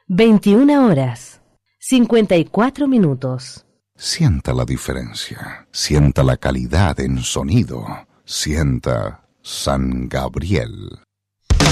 21 horas, 54 minutos. Sienta la diferencia, sienta la calidad en sonido, sienta San Gabriel.